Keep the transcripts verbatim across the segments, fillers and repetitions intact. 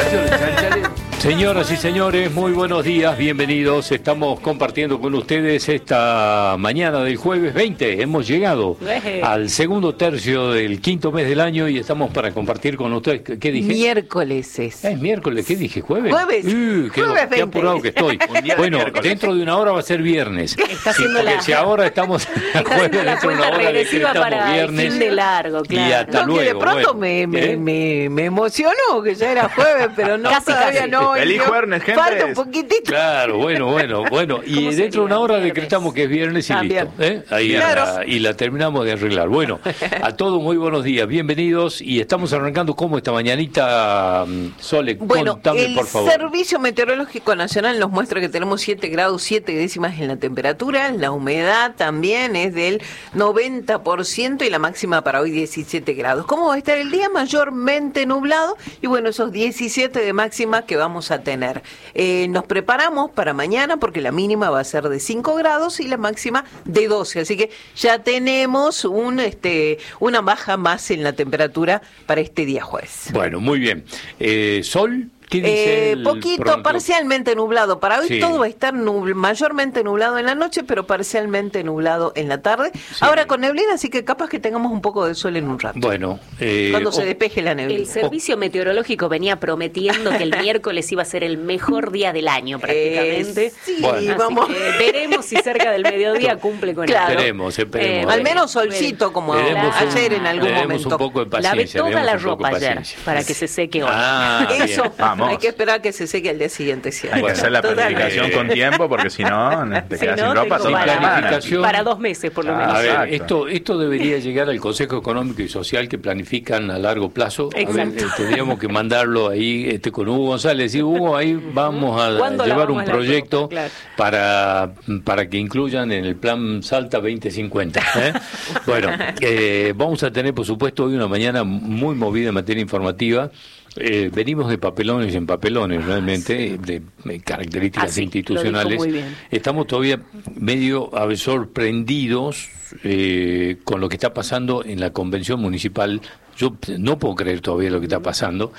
Señoras y señores, muy buenos días, bienvenidos. Estamos compartiendo con ustedes esta mañana del jueves veinte. Hemos llegado al segundo tercio del quinto mes del año y estamos para compartir con ustedes. ¿Qué dije? Miércoles es. Es miércoles, ¿qué dije? ¿Jueves? Jueves. Uh, qué, Jueves qué apurado que estoy. Bueno, dentro de una hora va a ser viernes. Está Sí, haciendo porque la- si ahora estamos Está jueves, haciendo la dentro de una cuenta hora regresiva decretamos para el viernes. fin de largo, claro. Y hasta No, luego. que de pronto bueno. me, me, ¿Eh? me, me emocionó que ya era jueves, pero no, Casi, todavía casi. no. ¡Feliz yo- jueves, gente! Falta un poquitito. Claro, bueno, bueno, bueno. Y ¿Cómo dentro de una sería? hora Viernes. decretamos que es viernes y También. listo. ¿eh? Ahí Claro. la- y la terminamos de arreglar. Bueno, a todos muy buenos días, bienvenidos. Y estamos arrancando como esta mañanita, mm, Sole, Bueno, contame el por favor. Servicio Meteorológico Nacional nos muestra que tenemos siete grados siete décimas en la temperatura, la humedad también es del noventa por ciento y la máxima para hoy diecisiete grados. ¿Cómo va a estar el día? Mayormente nublado y bueno, esos diecisiete de máxima que vamos a tener. Eh, nos preparamos para mañana porque la mínima va a ser de cinco grados y la máxima de doce, así que ya tenemos un este una baja más en la temperatura para este día jueves. Bueno, muy bien. Eh, Sol, ¿qué dice Eh, el poquito, pronto? parcialmente nublado. Para hoy Sí. todo va a estar nubl- mayormente nublado en la noche, pero parcialmente nublado en la tarde. Ahora con neblina, así que capaz que tengamos un poco de sol en un rato. Bueno, eh, cuando se oh, despeje la neblina. El servicio meteorológico venía prometiendo que el miércoles iba a ser el mejor día del año prácticamente. Eh, sí, Bueno. Así vamos. que veremos si cerca del mediodía cumple con Claro. eso. Esperemos, esperemos. Eh, Al menos solcito, como le demos un- ayer en algún le demos momento. un poco de Lavé paciencia. toda le la demos un poco ropa de ayer paciencia. para que se seque hoy. Ah, bien. Eso, Vamos. hay que esperar que se seque al día siguiente. ¿sí? Hay que Bueno, hacer la totalmente. planificación con tiempo porque si no, te Si quedas no, sin ropa tengo toda la para- semana. planificación. Para dos meses por lo Ah, menos. A ver, Exacto. esto, esto debería llegar al Consejo Económico y Social que planifican a largo plazo. A ver, Exacto. eh, tendríamos que mandarlo ahí este, con Hugo González. Y Hugo, ahí vamos a ¿Cuándo llevar un lavamos la proyecto ropa? Claro. para, para que incluyan en el plan Salta veinte cincuenta. ¿eh? Bueno, eh, vamos a tener, por supuesto, hoy una mañana muy movida en materia informativa. Eh, venimos de papelones en papelones, realmente, de, de características Ah, sí, institucionales. lo dijo muy bien. Estamos todavía medio a ver, sorprendidos eh, con lo que está pasando en la convención municipal. Yo no puedo creer todavía lo que está pasando.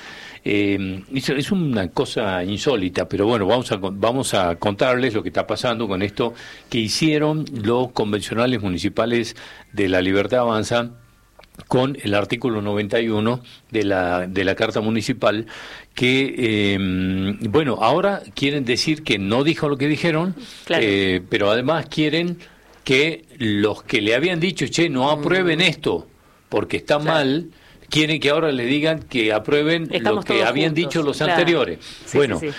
Eh, es, es una cosa insólita, pero bueno, vamos a, vamos a contarles lo que está pasando con esto que hicieron los convencionales municipales de La Libertad Avanza con el artículo noventa y uno de la de la Carta Municipal, que, eh, bueno, ahora quieren decir que no dijo lo que dijeron, Claro. eh, pero además quieren que los que le habían dicho, che, no aprueben esto, porque está Claro. mal, quieren que ahora le digan que aprueben Estamos lo que todos habían juntos, dicho los claro. anteriores. Sí, bueno, sí, sí.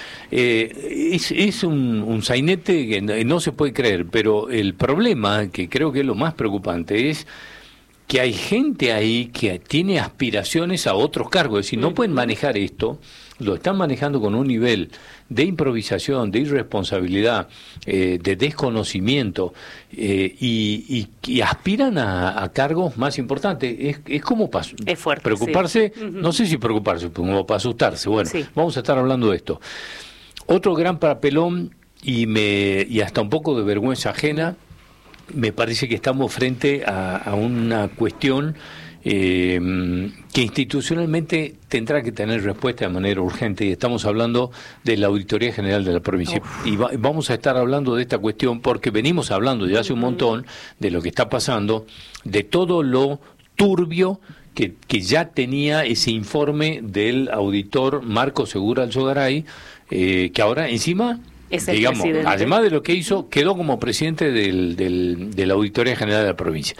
eh, es, es un, un sainete que no, no se puede creer, pero el problema, que creo que es lo más preocupante, es que hay gente ahí que tiene aspiraciones a otros cargos, es decir, no pueden manejar esto, lo están manejando con un nivel de improvisación, de irresponsabilidad, eh, de desconocimiento, eh, y, y, y aspiran a, a cargos más importantes. Es, es como para Es fuerte, preocuparse, sí. Ujú. no sé si preocuparse, como para asustarse. Bueno, Sí. vamos a estar hablando de esto. Otro gran papelón, y, me, y hasta un poco de vergüenza ajena, me parece que estamos frente a, a una cuestión eh, que institucionalmente tendrá que tener respuesta de manera urgente, y estamos hablando de la Auditoría General de la provincia. Uf. Y va, vamos a estar hablando de esta cuestión porque venimos hablando ya hace un montón de lo que está pasando, de todo lo turbio que, que ya tenía ese informe del auditor Marco Segura Alzogaray, eh, que ahora encima... Es el digamos, presidente. además de lo que hizo, quedó como presidente del, del, de la Auditoría General de la provincia.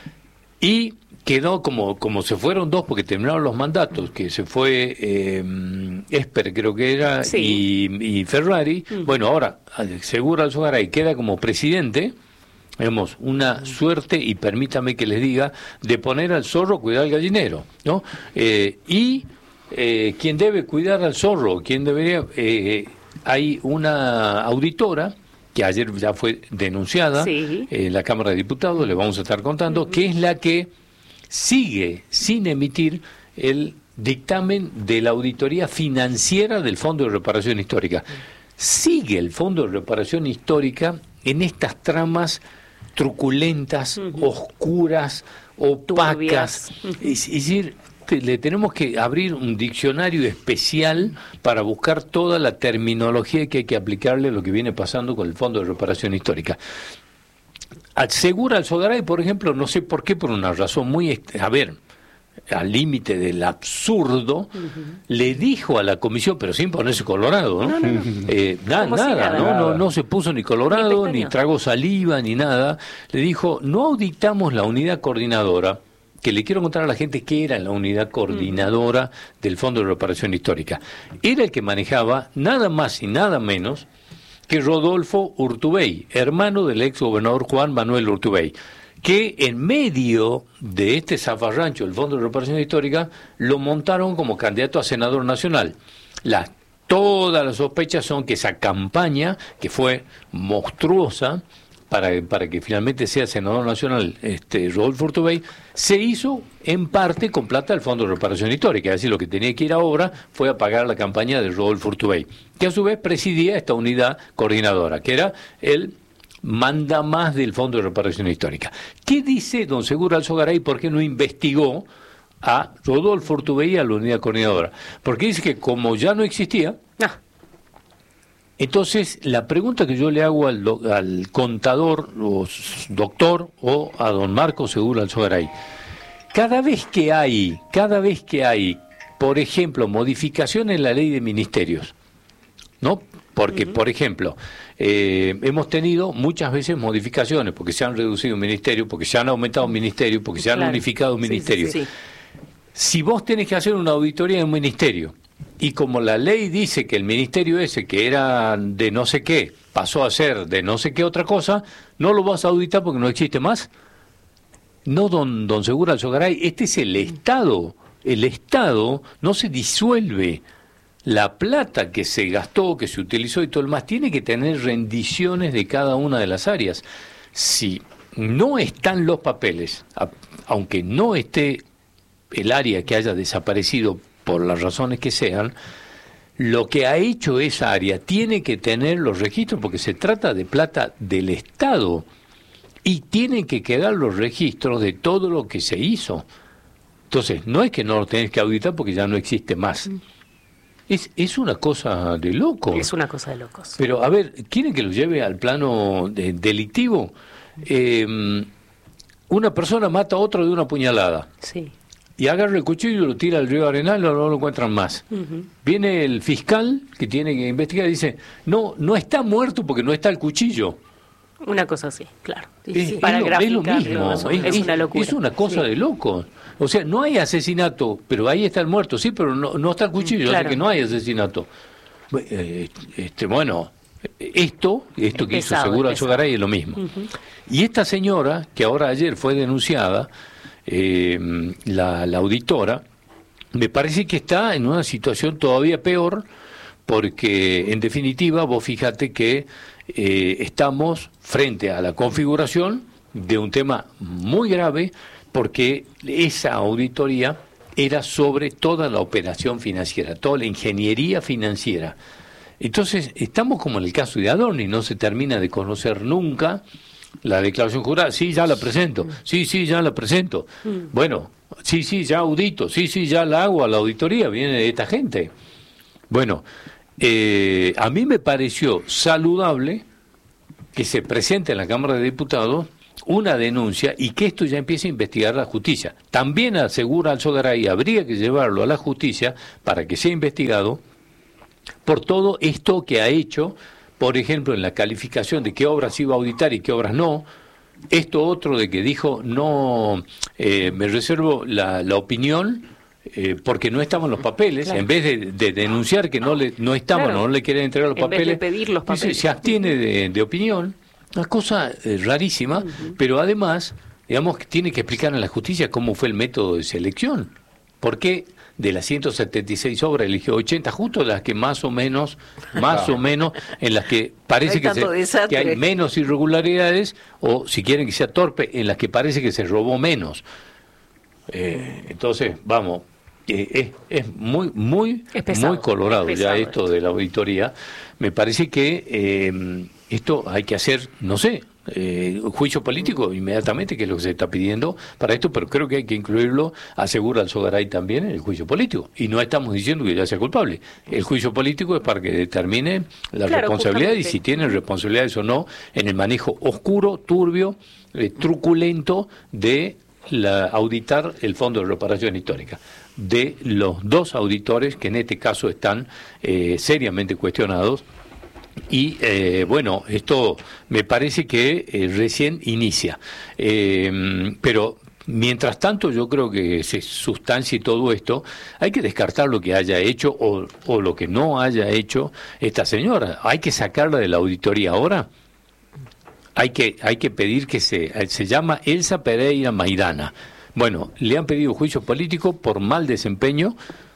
Y quedó como, como se fueron dos, porque terminaron los mandatos, que se fue eh, Esper, creo que era, Sí. y, y Ferrari. Mm. Bueno, ahora, Segura Alzogaray queda como presidente. Digamos, una suerte, y permítame que les diga, de poner al zorro cuidar al gallinero, ¿no? Eh, y eh, quien debe cuidar al zorro, quien debería... Eh, hay una auditora que ayer ya fue denunciada Sí. en la Cámara de Diputados, le vamos a estar contando, uh-huh. que es la que sigue sin emitir el dictamen de la auditoría financiera del Fondo de Reparación Histórica. Sigue el Fondo de Reparación Histórica en estas tramas truculentas, uh-huh. oscuras, opacas, uh-huh. es, es decir, te- le tenemos que abrir un diccionario especial para buscar toda la terminología que hay que aplicarle a lo que viene pasando con el Fondo de Reparación Histórica. Asegura Alzogaray, por ejemplo, no sé por qué, por una razón muy... est- A ver, al límite del absurdo, uh-huh. le dijo a la comisión, pero sin ponerse colorado, ¿no? No, no, no. Eh, na- Como si nada, nada. ¿no? No, no se puso ni colorado, Ni ni, pestañeó. tragó saliva, ni nada. Le dijo, no auditamos la unidad coordinadora, que le quiero contar a la gente qué era la unidad coordinadora uh-huh. del Fondo de Reparación Histórica. Era el que manejaba nada más y nada menos que Rodolfo Urtubey, hermano del ex gobernador Juan Manuel Urtubey, que en medio de este zafarrancho del Fondo de Reparación Histórica lo montaron como candidato a senador nacional. La, todas las sospechas son que esa campaña, que fue monstruosa, para, para que finalmente sea senador nacional este, Rodolfo Urtubey, se hizo en parte con plata del Fondo de Reparación Histórica, es decir, lo que tenía que ir a obra fue a pagar la campaña de Rodolfo Urtubey, que a su vez presidía esta unidad coordinadora, que era el manda más del Fondo de Reparación Histórica. ¿Qué dice don Seguro Alzogaray? ¿Por qué no investigó a Rodolfo Urtubey y a la unidad coordinadora? Porque dice que como ya no existía, Ah, entonces la pregunta que yo le hago al, do- al contador o s- doctor o a don Marco Seguro Alzogaray, cada vez que hay, cada vez que hay, por ejemplo, modificación en la ley de ministerios, ¿no? Porque, uh-huh. por ejemplo, eh, hemos tenido muchas veces modificaciones, porque se han reducido ministerios, porque se han aumentado ministerios, porque se han Claro. unificado Sí, ministerios. sí, sí. Si vos tenés que hacer una auditoría en un ministerio, y como la ley dice que el ministerio ese, que era de no sé qué, pasó a ser de no sé qué otra cosa, no lo vas a auditar porque no existe más. No, don, don Seguro Alzogaray, este es el Estado. El Estado no se disuelve. La plata que se gastó, que se utilizó y todo el más, tiene que tener rendiciones de cada una de las áreas. Si no están los papeles, a- aunque no esté el área que haya desaparecido por las razones que sean, lo que ha hecho esa área tiene que tener los registros, porque se trata de plata del Estado, y tienen que quedar los registros de todo lo que se hizo. Entonces, no es que no lo tenés que auditar porque ya no existe más. Es, es una cosa de loco. es una cosa de locos. Pero, a ver, ¿quieren que lo lleve al plano de- delictivo? Eh, una persona mata a otro de una puñalada Sí. y agarra el cuchillo y lo tira al río Arenal y no lo encuentran más. Ujú. Viene el fiscal que tiene que investigar y dice, no, no está muerto porque no está el cuchillo. Una cosa así, claro. Sí, Es, sí. es Para lo, es lo graficarlo, mismo, más o es, menos. Es es- una locura. es una cosa Sí. de loco. O sea, no hay asesinato, pero ahí está el muerto, sí, pero no, no está el cuchillo, Claro. así que no hay asesinato. Bu- eh, Este, bueno, esto, esto que Pesado, hizo Seguro es pesado. Alzogaray es lo mismo. Ujú. Y esta señora, que ahora ayer fue denunciada, eh, la, la auditora, me parece que está en una situación todavía peor, porque en definitiva vos fíjate que eh, estamos frente a la configuración de un tema muy grave, porque esa auditoría era sobre toda la operación financiera, toda la ingeniería financiera. Entonces, estamos como en el caso de Adorni, no se termina de conocer nunca la declaración jurada. Sí, ya la presento. Sí, sí, ya la presento. Bueno, sí, sí, ya audito. Sí, sí, ya la hago a la auditoría. Viene de esta gente. Bueno, eh, a mí me pareció saludable que se presente en la Cámara de Diputados una denuncia y que esto ya empiece a investigar la justicia. También asegura Alzogaray, habría que llevarlo a la justicia para que sea investigado por todo esto que ha hecho, por ejemplo, en la calificación de qué obras iba a auditar y qué obras no. Esto otro de que dijo, no, eh, me reservo la, la opinión eh, porque no estaban los papeles, Claro. en vez de, de denunciar que no le no estaban Claro. o no le querían entregar los En vez de papeles, pedir los dice, papeles. se abstiene de, de opinión. Una cosa eh, rarísima, pero además, digamos, que tiene que explicar a la justicia cómo fue el método de selección. ¿Por qué de las ciento setenta y seis obras eligió ochenta, justo las que más o menos, más o menos, en las que parece No hay que, tanto se- desastre. que hay menos irregularidades, o si quieren que sea torpe, en las que parece que se robó menos? Eh, entonces, vamos, eh, es, es muy, muy, Es pesado, muy colorado es ya pesado esto de la auditoría. Me parece que eh, esto hay que hacer, no sé, Eh, juicio político inmediatamente, que es lo que se está pidiendo para esto, pero creo que hay que incluirlo, asegura Alzogaray también, en el juicio político. Y no estamos diciendo que ya sea culpable. El juicio político es para que determine la Claro, responsabilidad justamente. y si tienen responsabilidades o no en el manejo oscuro, turbio, eh, truculento de la, auditar el Fondo de Reparación Histórica, de los dos auditores que en este caso están eh, seriamente cuestionados. Y eh, bueno, esto me parece que eh, recién inicia, eh, pero mientras tanto yo creo que se sustancie todo esto, hay que descartar lo que haya hecho o, o lo que no haya hecho esta señora. Hay que sacarla de la auditoría ahora. Hay que, hay que pedir que se, se llama Elsa Pereira Maidana. Bueno, le han pedido juicio político por mal desempeño.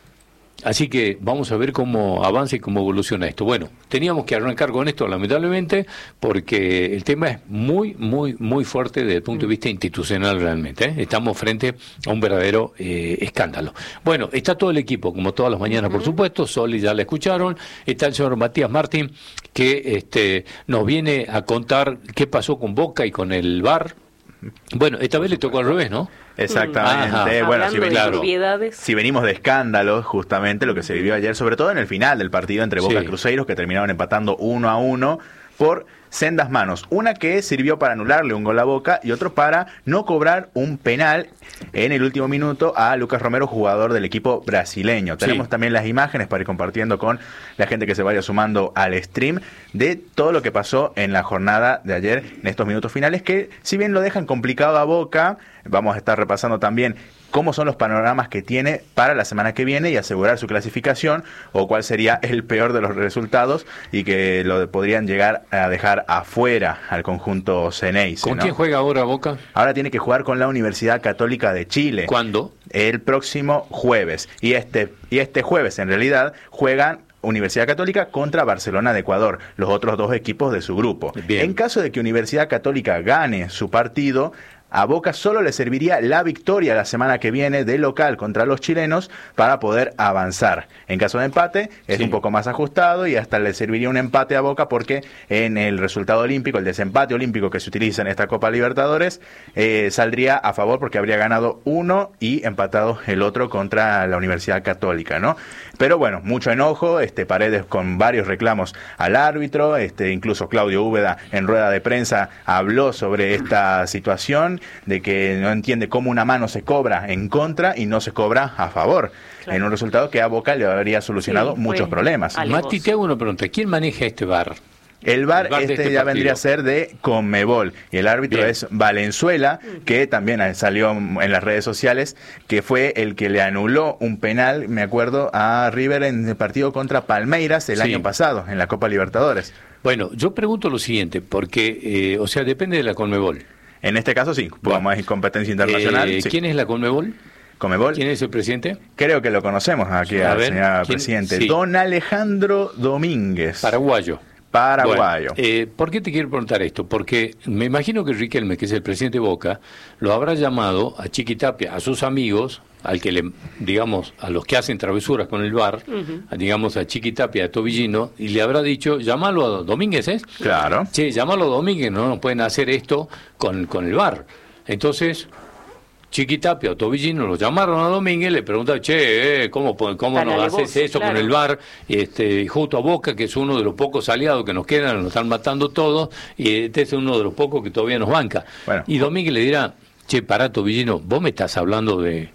Así que vamos a ver cómo avanza y cómo evoluciona esto. Bueno, teníamos que arrancar con esto, lamentablemente, porque el tema es muy, muy, muy fuerte desde el punto de vista institucional realmente, ¿eh? Estamos frente a un verdadero eh, escándalo. Bueno, está todo el equipo, como todas las mañanas, por supuesto. Soli ya la escucharon. Está el señor Matías Martín, que este, nos viene a contar qué pasó con Boca y con el V A R. Bueno, esta vez le tocó al revés, ¿no? Exactamente. Ajá. Bueno, si, Hablando de claro, propiedades. si venimos de escándalos, justamente lo que se vivió ayer, sobre todo en el final del partido entre Boca Sí. y Cruzeiro, que terminaron empatando uno a uno por sendas manos. Una que sirvió para anularle un gol a Boca y otro para no cobrar un penal en el último minuto a Lucas Romero, jugador del equipo brasileño. Sí. Tenemos también las imágenes para ir compartiendo con la gente que se vaya sumando al stream de todo lo que pasó en la jornada de ayer, en estos minutos finales, que si bien lo dejan complicado a Boca, vamos a estar repasando también cómo son los panoramas que tiene para la semana que viene y asegurar su clasificación, o cuál sería el peor de los resultados y que lo podrían llegar a dejar afuera al conjunto Ceneice, ¿Con ¿no? quién juega ahora Boca? Ahora tiene que jugar con la Universidad Católica de Chile. ¿Cuándo? El próximo jueves. Y este, y este jueves, en realidad, juegan Universidad Católica contra Barcelona de Ecuador, los otros dos equipos de su grupo. Bien. En caso de que Universidad Católica gane su partido, a Boca solo le serviría la victoria la semana que viene de local contra los chilenos para poder avanzar. En caso de empate es Sí. un poco más ajustado y hasta le serviría un empate a Boca, porque en el resultado olímpico, el desempate olímpico que se utiliza en esta Copa Libertadores, eh, saldría a favor porque habría ganado uno y empatado el otro contra la Universidad Católica, ¿no? Pero bueno, mucho enojo, este Paredes con varios reclamos al árbitro, este incluso Claudio Úbeda en rueda de prensa habló sobre esta situación, de que no entiende cómo una mano se cobra en contra y no se cobra a favor, Claro. en un resultado que a Boca le habría solucionado Sí, muchos fue problemas. alevoso. Mati, te hago una pregunta. ¿Quién maneja este V A R? El V A R, El V A R de este, este ya partido. vendría a ser de Conmebol y el árbitro Bien. es Valenzuela, que también salió en las redes sociales, que fue el que le anuló un penal, me acuerdo, a River en el partido contra Palmeiras el Sí. año pasado, en la Copa Libertadores. Bueno, yo pregunto lo siguiente, porque, eh, o sea, depende de la Conmebol. En este caso sí, Bueno. como es competencia internacional. Eh, sí. ¿Quién es la Conmebol? Conmebol, ¿Quién es el presidente? creo que lo conocemos aquí A al ver, señor ¿quién? presidente. Sí. Don Alejandro Domínguez. Paraguayo. Paraguayo. Bueno, eh, ¿por qué te quiero preguntar esto? Porque me imagino que Riquelme, que es el presidente de Boca, lo habrá llamado a Chiqui Tapia, a sus amigos, al que le, digamos, a los que hacen travesuras con el V A R, a, digamos, a Chiqui Tapia, a Tobillino, y le habrá dicho, llámalo a Domínguez, ¿es? Claro. Che, llámalo a Domínguez, no nos pueden hacer esto con, con el V A R. Entonces, Chiqui Tapia o Tobillino lo llamaron a Domínguez, le preguntaron, che, eh, ¿cómo, po- cómo Tan nos alevoso, haces eso claro. con el V A R? Este, y justo a Boca, que es uno de los pocos aliados que nos quedan, nos están matando todos, y este es uno de los pocos que todavía nos banca. Bueno. Y Domínguez le dirá, che, pará, Tobillino, ¿vos me estás hablando de,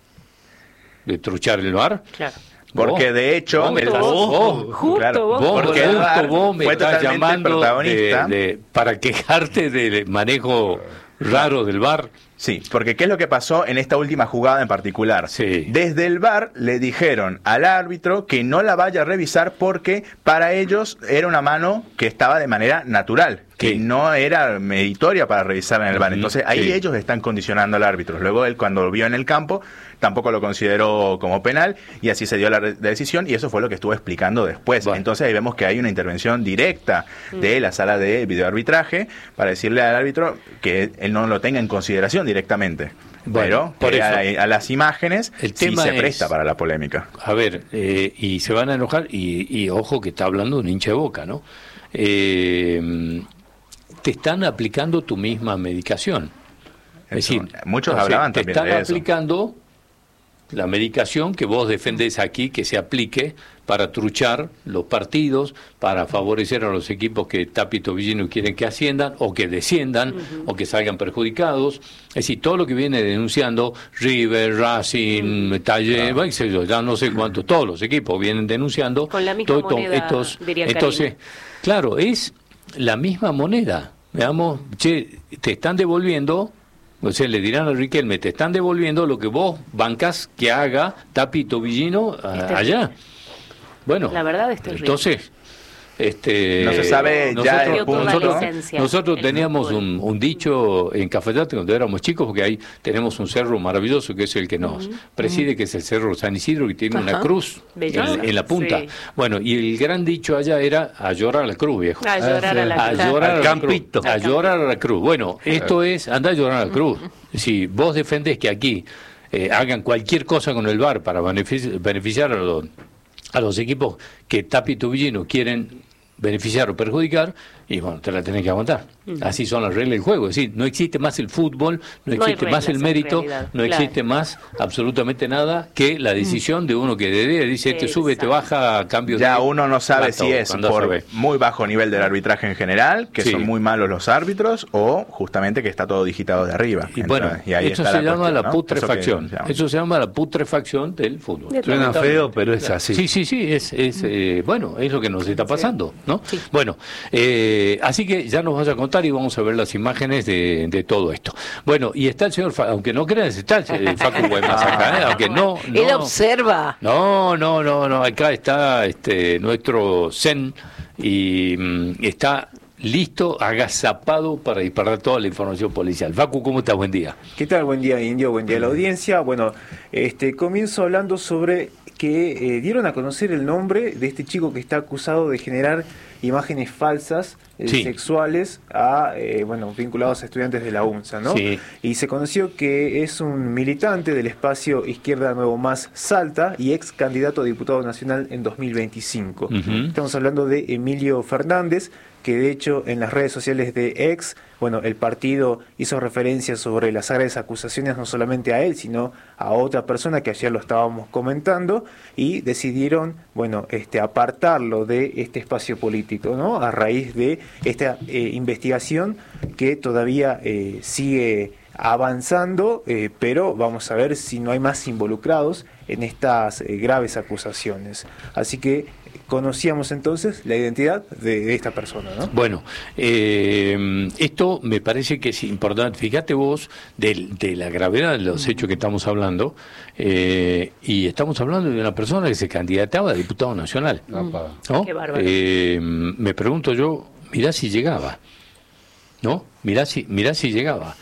de truchar el V A R? Claro. Porque Vos- de hecho, vos me el- estás- vos, vos- justo claro, vos. Vos, porque justo el V A R vos me fue estás totalmente llamando de, protagonista. de- para quejarte del manejo raro del V A R. Sí, porque ¿qué es lo que pasó en esta última jugada en particular? Sí. Desde el V A R le dijeron al árbitro que no la vaya a revisar porque para ellos era una mano que estaba de manera natural, que Sí. no era meritoria para revisar en el V A R. Ujú, Entonces ahí sí. ellos están condicionando al árbitro. Luego él, cuando lo vio en el campo, tampoco lo consideró como penal y así se dio la re- decisión, y eso fue lo que estuvo explicando después. Bueno. Entonces ahí vemos que hay una intervención directa de la sala de videoarbitraje para decirle al árbitro que él no lo tenga en consideración directamente. Bueno, Pero por que eso. a, a las imágenes El sí tema se es- presta para la polémica. A ver, eh, y se van a enojar, y, y ojo que está hablando un hincha de Boca, ¿no? Eh, te están aplicando tu misma medicación. Es Eso, decir, muchos o sea, hablaban te también están de eso. aplicando la medicación que vos defendés aquí, que se aplique para truchar los partidos, para favorecer a los equipos que Tapito Villino quieren que asciendan o que desciendan, uh-huh, o que salgan perjudicados. Es decir, todo lo que viene denunciando River, Racing, uh-huh, Taller, ah. ya no sé cuántos, todos los equipos vienen denunciando. Con la misma todo, moneda, estos, diría entonces, Karina. Claro, es la misma moneda. Veamos, che, te están devolviendo. O sea, le dirán a Riquelme, te están devolviendo lo que vos bancas que haga Tapito Villino a, allá. Bueno, la verdad es entonces, este, no se sabe nosotros, ya el punto. Nosotros, nosotros teníamos un, un dicho en Cafayate cuando éramos chicos, porque ahí tenemos un cerro maravilloso que es el que nos uh-huh, preside, uh-huh, que es el Cerro San Isidro, que tiene, uh-huh, una cruz en, en la punta. Sí. Bueno, y el gran dicho allá era a llorar a la cruz, viejo. A llorar a la cruz. A llorar al campito. A llorar a la cruz. Bueno, esto es, anda a llorar a la cruz. Si vos defendés que aquí eh, hagan cualquier cosa con el V A R para benefici- beneficiar a los, a los equipos que Tapito Villino quieren beneficiar o perjudicar, y bueno, te la tenés que aguantar. Uh-huh. Así son las reglas del juego. Es decir, no existe más el fútbol, no existe no más el mérito, no existe claro. más absolutamente nada que la decisión uh-huh. de uno que de día dice, te sube, te baja, a cambio ya de... Ya uno no sabe si es por sabe. muy bajo nivel del arbitraje en general, que sí. son muy malos los árbitros, o justamente que está todo digitado de arriba. Y bueno, Entonces, y ahí eso se llama cuestión, la ¿no? putrefacción. Eso, eso se llama la putrefacción del fútbol. Suena feo, pero es así. Sí, sí, sí, es, es eh, bueno, es lo que nos está pasando, ¿no? Sí. Bueno, eh, así que ya nos vas a contar y vamos a ver las imágenes de, de todo esto. Bueno, y está el señor, Fa, aunque no crean, está el Facu Guaymas acá, ¿eh? Aunque no, no. Él observa. No, no, no, no, acá está este nuestro Zen y mm, está listo, agazapado para disparar toda la información policial. Facu, ¿cómo estás? Buen día. ¿Qué tal? Buen día, Indio. Buen día a la audiencia. Bueno, este comienzo hablando sobre que eh, dieron a conocer el nombre de este chico que está acusado de generar imágenes falsas eh, sí. sexuales a eh, bueno vinculados a estudiantes de la UNSA, ¿no? Sí. Y se conoció que es un militante del espacio Izquierda Nuevo Más Salta y ex candidato a diputado nacional en dos mil veinticinco. Uh-huh. Estamos hablando de Emilio Fernández, que de hecho en las redes sociales de ex, bueno, el partido hizo referencia sobre las graves acusaciones no solamente a él, sino a otra persona que ayer lo estábamos comentando, y decidieron, bueno, este apartarlo de este espacio político, ¿no? A raíz de esta eh, investigación que todavía eh, sigue avanzando, eh, pero vamos a ver si no hay más involucrados en estas eh, graves acusaciones. Así que conocíamos entonces la identidad de, de esta persona, ¿no? Bueno, eh, esto me parece que es importante. Fíjate vos de, de la gravedad de los hechos que estamos hablando, eh, y estamos hablando de una persona que se candidataba a diputado nacional. Mm. ¿No? Qué bárbaro. Eh, me pregunto yo, mirá si llegaba, ¿no? Mirá si, mirá si llegaba.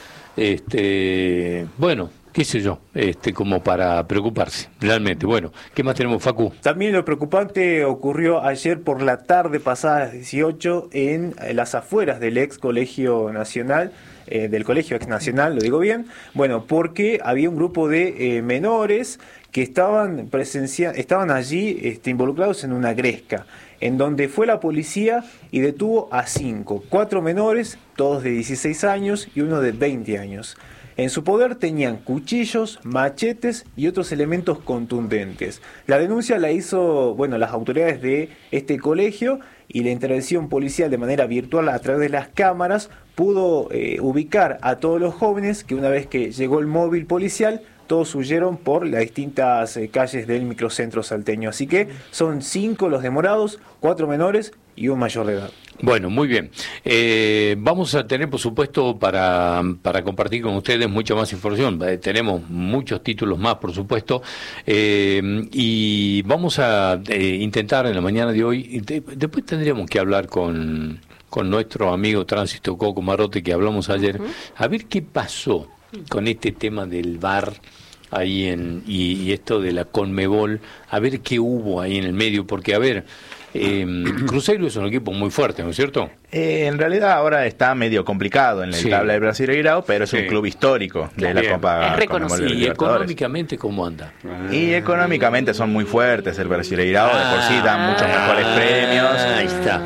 Este, bueno, qué sé yo, este, como para preocuparse, realmente. Bueno, ¿qué más tenemos, Facu? También lo preocupante ocurrió ayer por la tarde pasada, las dieciocho, en las afueras del ex Colegio Nacional, eh, del Colegio Ex Nacional, lo digo bien, bueno, porque había un grupo de eh, menores que estaban presencia, estaban allí este, involucrados en una gresca, en donde fue la policía y detuvo a cinco, cuatro menores, todos de dieciséis años y uno de veinte años. En su poder tenían cuchillos, machetes y otros elementos contundentes. La denuncia la hizo, bueno, las autoridades de este colegio, y la intervención policial de manera virtual a través de las cámaras pudo eh, ubicar a todos los jóvenes que, una vez que llegó el móvil policial, todos huyeron por las distintas eh, calles del microcentro salteño. Así que son cinco los demorados, cuatro menores y un mayor de edad. Bueno, muy bien. Eh, vamos a tener, por supuesto, para, para compartir con ustedes mucha más información. Eh, tenemos muchos títulos más, por supuesto, eh, y vamos a eh, intentar en la mañana de hoy, de, después tendríamos que hablar con, con nuestro amigo Tránsito Coco Marote, que hablamos ayer, uh-huh. a ver qué pasó con este tema del V A R ahí en, y, y esto de la Conmebol, a ver qué hubo ahí en el medio, porque a ver, eh, Cruzeiro es un equipo muy fuerte, ¿no es cierto? Eh, en realidad ahora está medio complicado en la sí. tabla de Brasileirao, pero es sí. un club histórico de claro. la Copa. Es reconocido. ¿Y económicamente cómo anda? Y económicamente son muy fuertes el Brasileirao, ah, de por sí dan muchos mejores premios. Ahí está.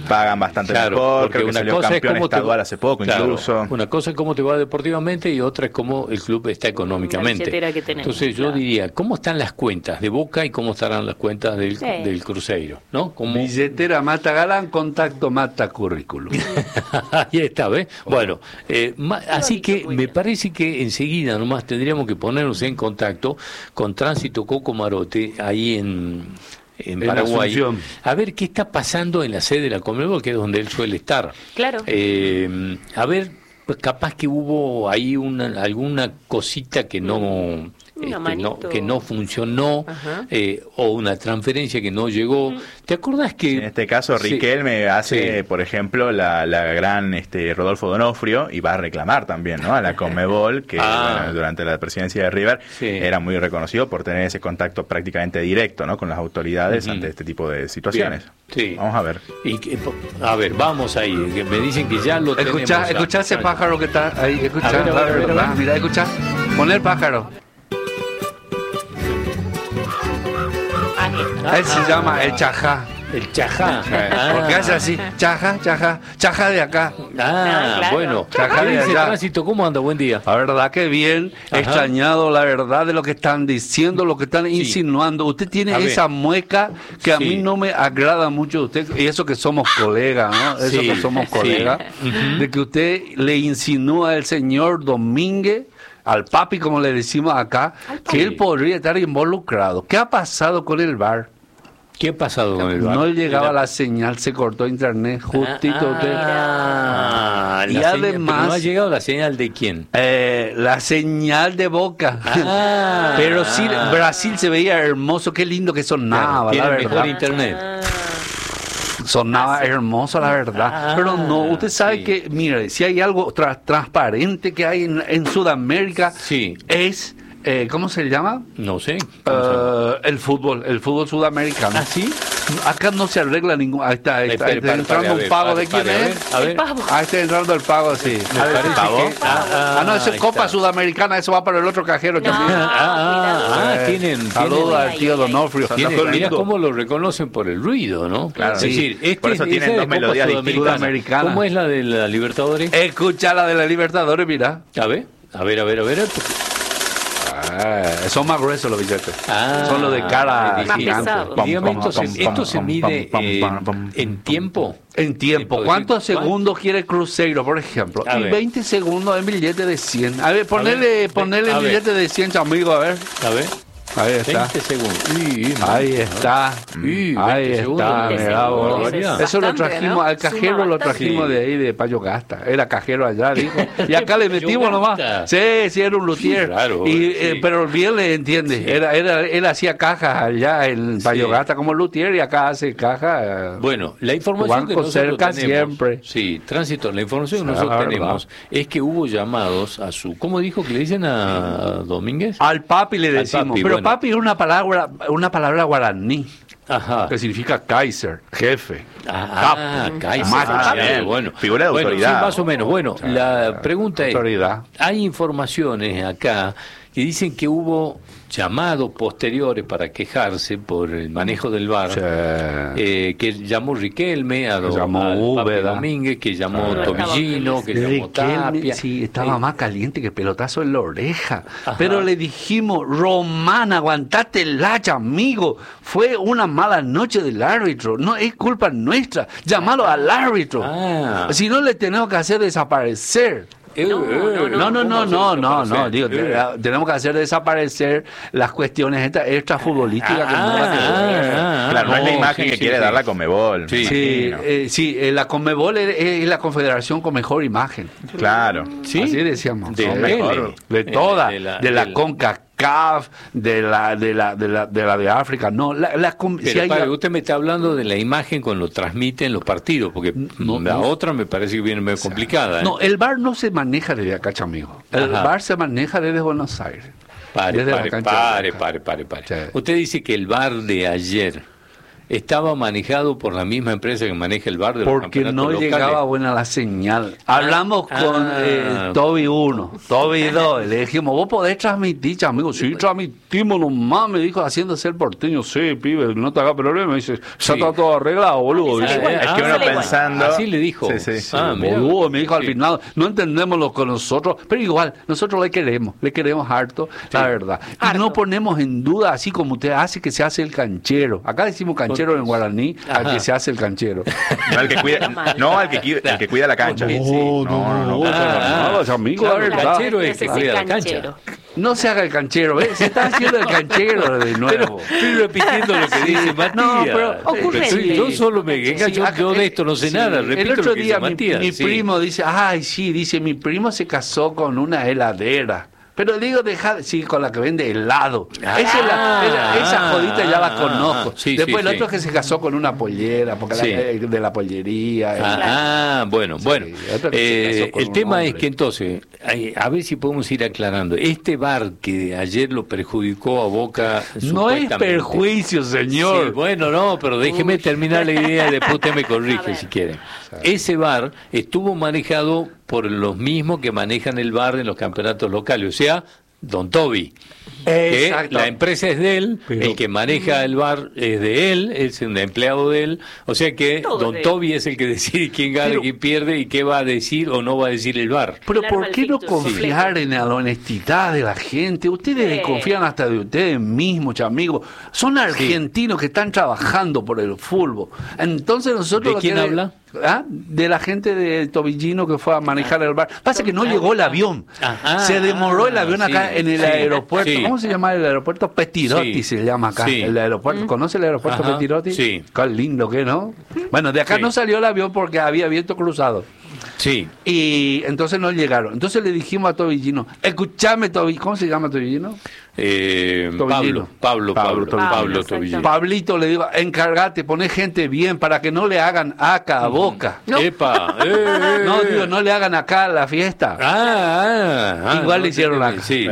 pagan bastante Claro, mejor, porque creo que una salió cosa es campeón cómo te estadual va- hace poco claro, incluso. Una cosa es cómo te va deportivamente y otra es cómo el club está económicamente. La billetera que tenés, Entonces yo claro. diría, ¿cómo están las cuentas de Boca y cómo estarán las cuentas del, Sí. del Cruzeiro? ¿No? ¿Cómo? Billetera mata galán, contacto mata currículum. Ahí está, ¿ves? Bueno, eh, ma- así que me parece que enseguida nomás tendríamos que ponernos en contacto con Tránsito Coco Marote ahí en, en En Paraguay, Asunción. a ver qué está pasando en la sede de la Conmebol, que es donde él suele estar. Claro. Eh, a ver, pues capaz que hubo ahí una, alguna cosita que no... Una este, no, manito. que no funcionó, Ajá. eh, o una transferencia que no llegó. ¿Te acordás que En este caso, Sí. Riquelme hace, Sí. por ejemplo, la, la gran este, Rodolfo Donofrio y va a reclamar también, ¿no? A la Conmebol, que Ah. bueno, durante la presidencia de River Sí. era muy reconocido por tener ese contacto prácticamente directo, ¿no? Con las autoridades Ujú. ante este tipo de situaciones. Bien. Sí. Vamos a ver. Y que- a ver, vamos ahí, que me dicen que ya lo tenemos. Escucha, a- escucha ese pájaro que está ahí, escucha, A ver, a ver, a ver, a ver. Ah, mira, escucha, pon el pájaro. Ahí está. Él se llama el chajá. El chajá. Ah. Porque hace así, chaja, chaja, chaja de acá. Ah, Ah, claro. bueno. Chajá de ¿Qué dice allá. Tránsito? ¿Cómo anda? Buen día. La verdad que bien, Ajá. extrañado la verdad de lo que están diciendo, lo que están Sí. insinuando. Usted tiene A ver. esa mueca que a Sí. mí no me agrada mucho de usted, y eso que somos colegas, ¿no? Eso Sí, que somos sí. colegas, Ujú. de que usted le insinúa al señor Domínguez, al papi como le decimos acá, que él podría estar involucrado. ¿Qué ha pasado con el V A R? ¿Qué ha pasado con el V A R? No llegaba Era- la señal, se cortó internet, justito usted. Ah, Y la señal- además- pero ¿no ha llegado la señal de quién? Eh, la señal de Boca. Ah. Pero sí, Brasil se veía hermoso, qué lindo que sonaba, Tiene la mejor verdad. internet. Sonaba hermoso, la verdad. Ah, Pero no, usted sabe sí. que, mire, si hay algo tra- transparente que hay en, en Sudamérica, Sí. es, eh, ¿cómo se llama? No sé. ¿Cómo se llama? Eh, el fútbol, el fútbol sudamericano. ¿Ah, sí? Acá no se arregla ningún. Ahí está, ahí está, Espere, ahí está pare, entrando pare, a un ver, pago pare, de quién pare, a es. ver, a ver. El pavo. Ahí está entrando el pago, sí. Me parece que- ah, Ah, no, eso ahí es Copa está. Sudamericana, eso va para el otro cajero No. también. Ah, ah, ah, Eh, tienen, Saludos tienen, al tío Donofrio. tienen- Qué mira lindo. cómo lo reconocen por el ruido, ¿no? Claro. Es Sí. decir, este, Por eso esa tienen es de dos Copa melodías distintas. Sudamericana. ¿Cómo es la de la Libertadores? Escucha la de la Libertadores, mira. A ver, a ver, a ver, a ver. Ah, son más gruesos los billetes. Ah, son los de cara Más gigante. pesado. Pam, Dígame, pam, esto se, pam, esto pam, se pam, mide pam, eh, pam, pam, en tiempo. En tiempo. Tipo, ¿Cuántos decir, segundos quiere Cruzeiro, por ejemplo? A Y ver. veinte segundos en billete de cien. A ver, ponele, ver, ponele a el ver. billete de cien, amigo, a ver. A ver, Ahí está. veinte segundos. Uy, Ahí está. Uy, Ahí veinte segundos, está, veinte mirá vos. segundos, barbaridad. Eso lo Bastante, trajimos, ¿no? al cajero Suma lo bastante. trajimos de ahí, de Payo Gasta. Era cajero allá, dijo. Y acá le metimos Payo nomás. Gasta. Sí, sí, era un luthier. Qué raro, y, sí. eh, pero bien le entiende. Sí. Era, era, él hacía cajas allá en Payo Sí. Gasta como luthier y acá hace cajas. Bueno, la información que Banco nosotros cerca tenemos, siempre. sí, Tránsito, la información que La nosotros verdad. tenemos es que hubo llamados a su, ¿cómo dijo que le dicen a Domínguez? Al papi le Al decimos. papi, pero bueno. papi es una palabra, una palabra guaraní Ajá. que significa Kaiser, jefe. Ah, Capo. Kaiser, Macho. ah, Bien. bueno. Figura de Bueno, autoridad. sí, más o menos. Bueno, la pregunta es, Autoridad. hay informaciones acá que dicen que hubo llamados posteriores para quejarse por el manejo del V A R, Sí. eh, que llamó Riquelme, a Que do- llamó al Papi Úbeda. Domínguez, que llamó Ah. Tobillino, que llamó Riquelme, Tapia. sí, estaba Eh, más caliente que pelotazo en la oreja. Ajá. Pero le dijimos, Román, aguantate el hacha, amigo. Fue una mala noche del árbitro. No es culpa nuestra. Llámalo al árbitro. Ah. Si no, le tenemos que hacer desaparecer. eh, No, eh, no, No, no, no, ¿cómo no, hacer no, no, desaparecer? digo, Eh. te- tenemos que hacer desaparecer las cuestiones estas extrafutbolísticas que no Ah, la que- ah, Claro, no es la no, imagen sí, que sí, quiere sí. dar la Conmebol. Sí. me Sí, imagino. eh, sí, eh, la Conmebol es, es la confederación con mejor imagen. Claro. ¿Sí? Así decíamos. De Sí, mejor. de toda, De de la- la, de la- CONCACAF, de la de la de la de la de África, no, la, la com- Pero si hay- padre, usted me está hablando de la imagen cuando lo transmiten los partidos, porque No, la no. otra me parece que viene medio complicada. ¿eh? no, el V A R no se maneja desde acá, amigo. El Ajá. V A R se maneja desde Buenos Aires. Pare, Desde la pare, cancha de pare, Boca. pare, pare, pare. Sí. Usted dice que el V A R de ayer estaba manejado por la misma empresa que maneja el bar de los Porque campeonatos no locales. llegaba buena la señal. Hablamos Ah, con ah. eh, Toby uno, Toby dos, le dijimos, vos podés transmitir, amigo, sí, transmitimos nomás, me dijo, haciéndose el porteño, sí, pibe, no te hagas problema, me dice, ya Sí. está todo arreglado, boludo. Ah, Dice, igual. Es que Ah, uno sale igual. pensando... Así le dijo. Sí, sí, sí. Ah, mira. boludo, me dijo al Sí. final, no entendemos lo que nosotros, pero igual, nosotros le queremos, le queremos harto, la verdad. Y Harto. no ponemos en duda, así como usted hace, que se hace el canchero. Acá decimos canchero en guaraní, al Ajá. que se hace el canchero. No al que cuida, no, al que, qui- el que cuida la cancha. Sí, sí. No, no, no. Ah, no, es amigo, claro, la el verdad. canchero es Ese que es el cuida la canchero. cancha. No se haga el canchero, ¿ves? Se está haciendo el canchero de nuevo. Estoy repitiendo lo que dice Matías. No, pero ocurrente. Estoy- yo solo me Sí, yo, acá- yo de esto no sé sí, nada. Repito el otro lo que día dice mi, Matías. mi sí. primo dice, ay, sí, dice, mi primo se casó con una heladera. Pero digo, deja, sí, con la que vende helado. Ah, esa, es la- esa- esa jodita ya la ah, conozco. sí, Después sí, el otro sí. que se casó con una pollera, porque Sí. la, eh, de la pollería. Ah, ah, bueno, Sí, bueno. otro que se Eh, casó con el un tema es hombre. que entonces, ay, a ver si podemos ir aclarando. Este bar que ayer lo perjudicó a Boca. No es supuestamente. perjuicio, señor. Sí, bueno, no, pero déjeme terminar la idea y después usted me A corrige ver. si quiere. Ese bar estuvo manejado por los mismos que manejan el bar en los campeonatos locales, o sea, Don Toby. Que Exacto. la empresa es de él, Pero- el que maneja el bar es de él, es un empleado de él, o sea que Todo Don de él. Toby es el que decide quién gana, Pero- quién pierde y qué va a decir o no va a decir el bar. Pero El ¿por arma qué al no fictus confiar completo. en la honestidad de la gente? Ustedes Sí. desconfían hasta de ustedes mismos, amigos. Son argentinos que están trabajando por el fútbol. Entonces nosotros... ¿De lo quién que- habla? ¿Ah? De la gente de Tobillino que fue a manejar el bar. Pasa que no llegó el avión. Ah, ah, se demoró el ah, avión sí, acá en el sí, aeropuerto. sí. ¿Cómo se llama el aeropuerto? Petirotti Sí. se llama acá. Sí. El aeropuerto. ¿Conoce el aeropuerto Ajá, Petirotti? sí. Qué lindo que, ¿no? Bueno, de acá Sí. no salió el avión porque había viento cruzado. Sí. Y entonces no llegaron. Entonces le dijimos a Tobillino, escúchame Tobillino, ¿cómo se llama Tobillino? Eh, Tobillino. Pablo, Pablo, Pablo, Pablo, Pablo, Pablo, Tobillino. exacto. Pablito le digo, encárgate, poné gente bien para que no le hagan acá a Boca. Epa, eh, eh, No, eh. digo, no le hagan acá a la fiesta. Ah, ah, ah, Igual no, le hicieron sí, acá. Sí,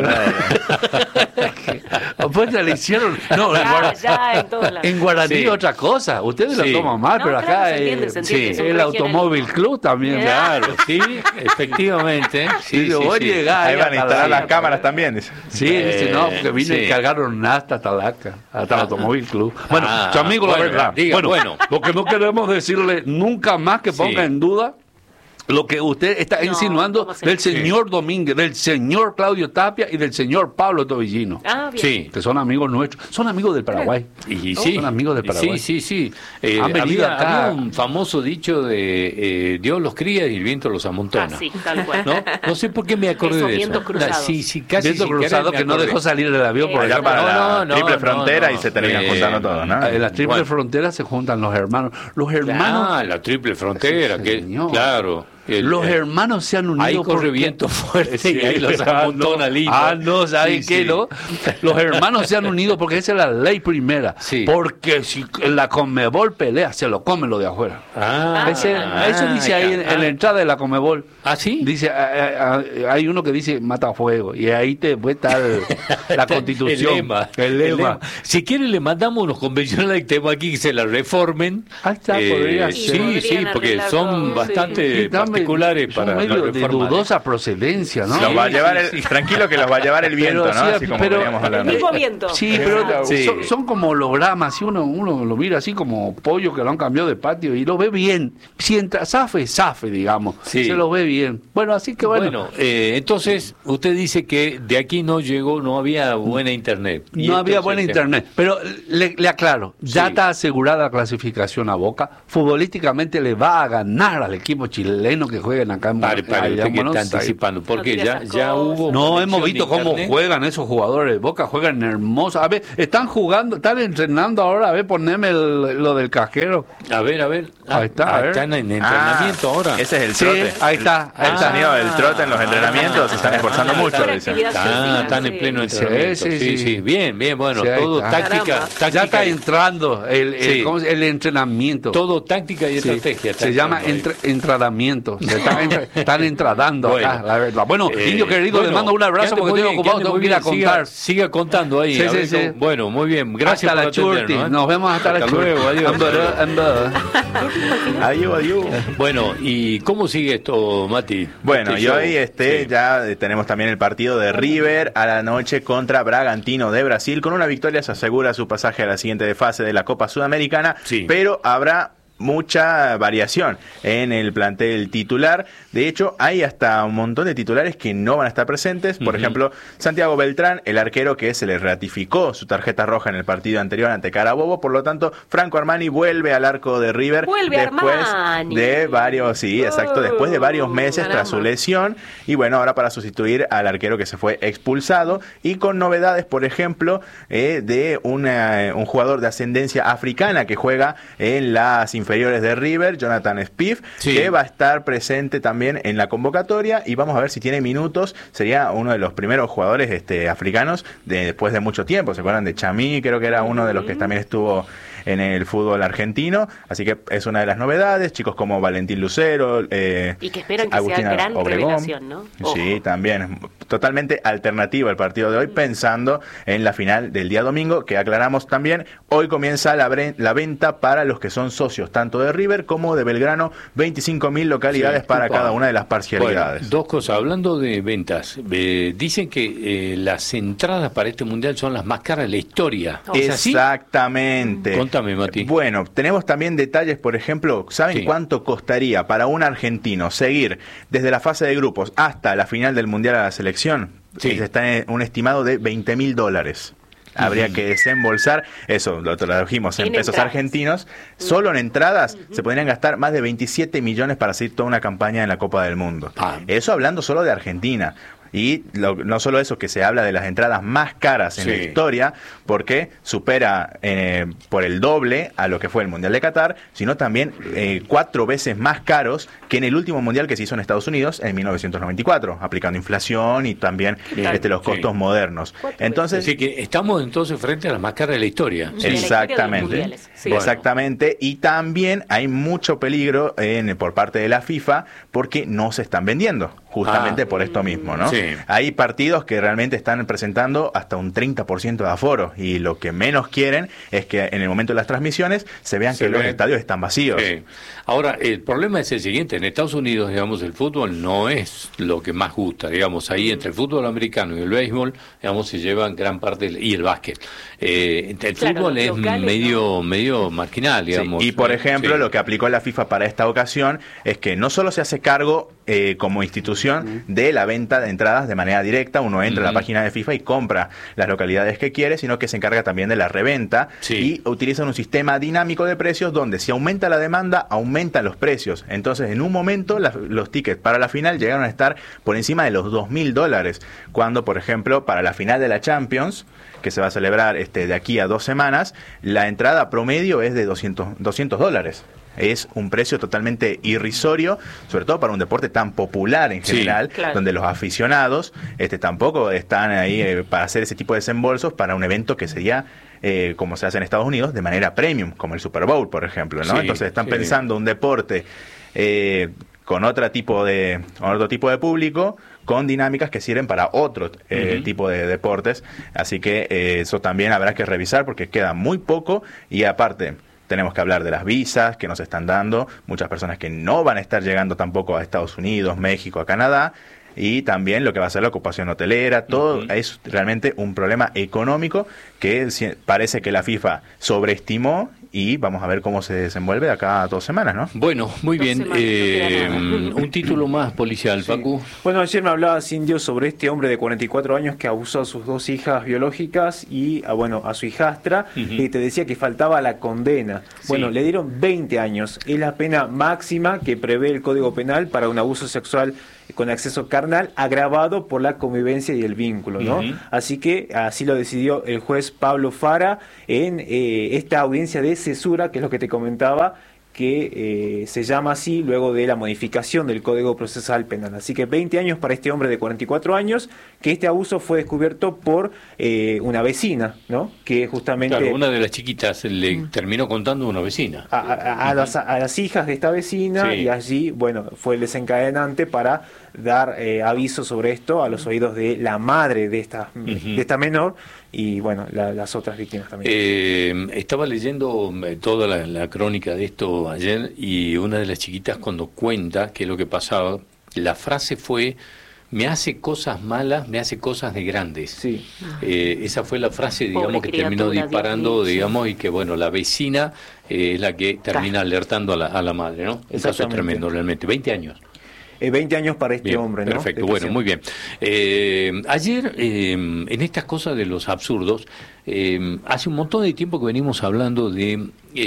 Pues ya le hicieron. No, en, Ya, guara- ya, en todos lados. en guaraní Sí. otra cosa. Ustedes Sí. lo toman mal, No, pero claro, acá se entiende, eh, se entiende, sí, es un el regionalismo. Automóvil Club también. Ya. Claro, sí, efectivamente. Sí, Dice, sí, vos sí. llegás Ahí van a hasta instalar la- las cámaras también, dice. Sí, dice, no, porque vine sí. y cargaron hasta Talaca, hasta el Automóvil Club. Bueno, Ah, su amigo, la bueno, verdad. diga, bueno. lo que no queremos decirle nunca más que ponga Sí. en duda lo que usted está No, insinuando ¿cómo se del dice? señor Domínguez, del señor Claudio Tapia y del señor Pablo Tobillino, Ah, bien. Sí. que son amigos nuestros, son amigos del Paraguay. Y ¿no? sí, Son amigos del y Paraguay. Sí, sí, sí. Eh, Han venido había, acá. había un famoso dicho de eh, Dios los cría y el viento los amontona. Ah, sí, tal cual. ¿No? No sé por qué me acordé Esos de eso. vientos cruzados. La- sí, sí, casi Viento sin querer cruzado me que no acordé. dejó salir del avión por Eh, allá Allá para no, la no, triple no, frontera no. y se terminan Eh, juntando todos, ¿no? En la triple Bueno. frontera se juntan los hermanos. Los hermanos, Ah, la triple frontera, Sí, que señor. claro. El- los el- hermanos se han unido. Ahí corre porque- viento fuerte Sí, y ahí los ah, amontona no. lindo. Ah, no, ¿sabes Sí, qué? sí. No? Los hermanos se han unido porque esa es la ley primera. Sí. Porque si la Conmebol pelea, se lo come lo de afuera. Ah, Ese- ah, eso dice ahí en, en la entrada de la Conmebol. ¿Ah, sí? Dice, ah, ah, ah, hay uno que dice mata fuego y ahí te puede estar la constitución. El lema. El lema. El lema. Si quiere le mandamos unos convencionales que tenemos aquí que se la reformen. Ahí está, podría sí, ser. sí, Podrían porque arreglar son todo, sí. bastante Y también particulares son para la medio de reforma. dudosa procedencia, ¿no? Los va a Sí, llevar sí, el- sí. Tranquilo que los va a llevar el viento, Pero ¿no? sí, Así como pero- veníamos El hablando. mismo viento. Sí, pero Sí. son, son como hologramas, si uno, uno lo mira así como pollo que lo han cambiado de patio y lo ve bien. Si entra, zafe, zafe, digamos. Sí. Se lo ve bien. Bueno, así que bueno. Bueno, eh, entonces usted dice que de aquí no llegó, no había buena internet. Y no esto había es buena el tema. internet, pero le, le aclaro, ya Sí. está asegurada la clasificación a Boca. Futbolísticamente le va a ganar al equipo chileno que jueguen acá en, Pare, pare, allá usted en que Buenos está Aires. anticipando, porque No ya, digas ya esas hubo... cosas. No, conexión hemos visto de cómo internet. juegan esos jugadores de Boca, juegan hermosos. A ver, están jugando, están entrenando ahora, a ver, poneme el- lo del cajero. A ver, a ver. Ah, Ahí está, a ver. Están en Ah, entrenamiento ahora. Ese es el Sí, trote. ahí está, ahí El está. sonido del trote en los entrenamientos se están esforzando Ah, mucho, está- dicen. actividad Están, física, están en sí. pleno Sí, entrenamiento. sí, Sí, sí, sí. Bien, bien, bueno, Sí, ahí todo está. táctica, Caramba. táctica. Ya está y- entrando el, el, Sí. ¿cómo se- el entrenamiento. Todo táctica y Sí, estrategia. está se llama entrando ahí. entre- entrenamiento. momento. Se están, entra, están entradando bueno, acá, la verdad. Bueno, eh, Indio querido, bueno, le mando un abrazo porque estoy ocupado, tengo que ir a contar. Siga, siga contando ahí. Sí, a sí, ver sí. cómo- Bueno, muy bien. Gracias hasta por la churti. atendernos, ¿eh? Nos vemos hasta, la Hasta churti. luego, adiós. Amber, amber. Adiós, adiós. Bueno, ¿y cómo sigue esto, Mati? Bueno, Este y show. hoy este, Sí. ya eh, tenemos también el partido de River a la noche contra Bragantino de Brasil. Con una victoria se asegura su pasaje a la siguiente fase de la Copa Sudamericana, Sí. pero habrá mucha variación en el plantel titular. De hecho, hay hasta un montón de titulares que no van a estar presentes. Por Ujú. ejemplo, Santiago Beltrán, el arquero que se le ratificó su tarjeta roja en el partido anterior ante Carabobo. Por lo tanto, Franco Armani vuelve al arco de River Vuelve después Armani. de varios, sí, exacto, después de varios meses tras su caramba. lesión. Y bueno, ahora para sustituir al arquero que se fue expulsado. Y con novedades, por ejemplo, eh, de una, un jugador de ascendencia africana que juega en las inferiores de River, Jonathan Spieth, Sí. que va a estar presente también en la convocatoria y vamos a ver si tiene minutos. Sería uno de los primeros jugadores este, africanos de, después de mucho tiempo. ¿Se acuerdan de Chamí? Creo que era uno de los que también estuvo en el fútbol argentino, así que es una de las novedades. Chicos como Valentín Lucero, eh, Y que esperan que Agustina sea gran Obregón. revelación, ¿no? Sí, Ojo. también. Totalmente alternativo el partido de hoy, pensando en la final del día domingo, que aclaramos también, hoy comienza la, bre- la venta para los que son socios, tanto de River como de Belgrano, veinticinco mil localidades Sí, para upa. cada una de las parcialidades. Bueno, dos cosas. Hablando de ventas, eh, dicen que eh, las entradas para este mundial son las más caras de la historia. ¿Es así? Exactamente. Contame, Mati. Bueno, tenemos también detalles, por ejemplo, ¿saben Sí. cuánto costaría para un argentino seguir desde la fase de grupos hasta la final del Mundial a la selección? Sí. Está en un estimado de veinte mil dólares. Habría que desembolsar, eso lo tradujimos en, En pesos entradas. argentinos, solo en entradas se podrían gastar más de veintisiete millones para hacer toda una campaña en la Copa del Mundo. Ah. Eso hablando solo de Argentina. Y lo- no solo eso, que se habla de las entradas más caras en Sí. la historia, porque supera eh, por el doble a lo que fue el Mundial de Qatar, sino también eh, cuatro veces más caros que en el último Mundial que se hizo en Estados Unidos en mil novecientos noventa y cuatro, aplicando inflación y también Bien, este, los sí. costos modernos. Entonces, Así que estamos entonces frente a la más cara de la historia. Sí. de la historia de los exactamente. mundiales, sí. Bueno. Exactamente. Y también hay mucho peligro en, por parte de la FIFA porque no se están vendiendo, justamente Ah. por esto mismo, ¿no? Sí. Hay partidos que realmente están presentando hasta un treinta por ciento de aforo y lo que menos quieren es que en el momento de las transmisiones se vean Se que los ve. estadios están vacíos. Sí. Ahora, el problema es el siguiente. En Estados Unidos, digamos, el fútbol no es lo que más gusta. Digamos, ahí entre el fútbol americano y el béisbol, digamos, se llevan gran parte, del- y el básquet. Eh, el Claro, fútbol los es locales, medio, medio marginal, Sí, digamos. y por Eh, ejemplo, sí. lo que aplicó la FIFA para esta ocasión es que no solo se hace cargo eh, como institución de la venta de entradas de manera directa, uno entra a la Ujú. página de FIFA y compra las localidades que quiere, sino que se encarga también de la reventa Sí. y utilizan un sistema dinámico de precios donde si aumenta la demanda, aumentan los precios. Entonces, en un momento, la- los tickets para la final llegaron a estar por encima de los dos mil dólares, cuando, por ejemplo, para la final de la Champions, que se va a celebrar este, de aquí a dos semanas, la entrada promedio es de doscientos dólares. Es un precio totalmente irrisorio, sobre todo para un deporte tan popular en Sí, general, claro. donde los aficionados este, tampoco están ahí eh, para hacer ese tipo de desembolsos para un evento que sería, eh, como se hace en Estados Unidos, de manera premium, como el Super Bowl, por ejemplo, ¿no? Sí, Entonces están sí. pensando un deporte eh, con otro tipo de con otro tipo de público, con dinámicas que sirven para otro eh, Ujú. tipo de deportes, así que eh, eso también habrá que revisar porque queda muy poco y aparte tenemos que hablar de las visas que nos están dando, muchas personas que no van a estar llegando tampoco a Estados Unidos, México, a Canadá, y también lo que va a ser la ocupación hotelera, todo Ujú. es realmente un problema económico que si- parece que la FIFA sobreestimó y vamos a ver cómo se desenvuelve de acá a dos semanas, ¿no? Bueno, muy Dos bien. semanas, no Eh, queda nada. un título más policial, Facu. Bueno, ayer me hablaba Cindio sobre este hombre de cuarenta y cuatro años que abusó a sus dos hijas biológicas y a, bueno, a su hijastra, Ujú. y te decía que faltaba la condena. Bueno, Sí. le dieron veinte años. Es la pena máxima que prevé el Código Penal para un abuso sexual con acceso carnal agravado por la convivencia y el vínculo, ¿no? Ujú. Así que así lo decidió el juez Pablo Fara en eh, esta audiencia de cesura, que es lo que te comentaba, que eh, se llama así luego de la modificación del Código Procesal Penal. Así que veinte años para este hombre de cuarenta y cuatro años, que este abuso fue descubierto por eh, una vecina, ¿no? Que justamente... Claro, una de las chiquitas le mm. terminó contando a una vecina. A, a, a, las, a las hijas de esta vecina, sí. Y allí, bueno, fue el desencadenante para dar eh, aviso sobre esto a los oídos de la madre de esta, uh-huh. de esta menor y, bueno, la, las otras víctimas también. Eh, estaba leyendo toda la, la crónica de esto ayer y una de las chiquitas cuando cuenta qué es lo que pasaba, la frase fue: me hace cosas malas, me hace cosas de grandes. Sí. Eh, esa fue la frase, digamos, que terminó disparando, digamos, y que, bueno, la vecina eh, es la que termina claro. alertando a la, a la madre, ¿no? Un caso tremendo, realmente. veinte años. Eh, veinte años para este bien, hombre, ¿no? Perfecto, bueno, muy bien. Eh, ayer, eh, en estas cosas de los absurdos, eh, hace un montón de tiempo que venimos hablando de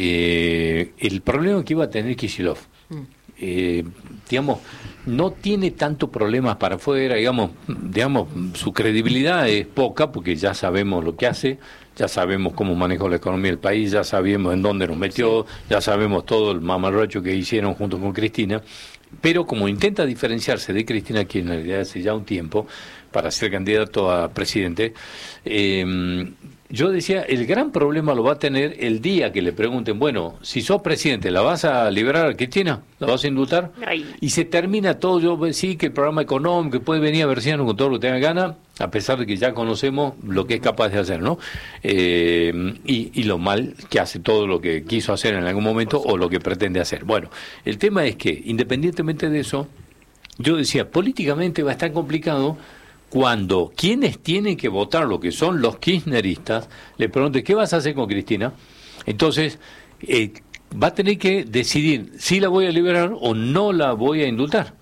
eh, el problema que iba a tener Kicillof. Mm. Eh, digamos, no tiene tanto problemas para afuera, digamos, digamos, su credibilidad es poca porque ya sabemos lo que hace, ya sabemos cómo manejó la economía del país, ya sabemos en dónde nos metió, sí. ya sabemos todo el mamarracho que hicieron junto con Cristina. Pero como intenta diferenciarse de Cristina Kirchner desde hace ya un tiempo para ser candidato a presidente, eh, yo decía, el gran problema lo va a tener el día que le pregunten, bueno, si sos presidente, ¿la vas a liberar a Cristina? ¿La vas a indultar? Ay. Y se termina todo, yo sí que el programa económico puede venir a Berciano con todo lo que tenga gana, a pesar de que ya conocemos lo que es capaz de hacer, ¿no? Eh, y, y lo mal que hace todo lo que quiso hacer en algún momento o lo que pretende hacer. Bueno, el tema es que, independientemente de eso, yo decía, políticamente va a estar complicado cuando quienes tienen que votar, lo que son los kirchneristas, le pregunten, ¿qué vas a hacer con Cristina? Entonces, eh, va a tener que decidir si la voy a liberar o no la voy a indultar.